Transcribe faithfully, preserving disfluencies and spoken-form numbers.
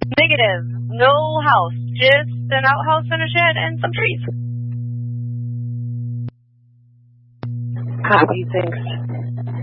Negative. No house. Just an outhouse and a shed and some trees. Copy, thanks.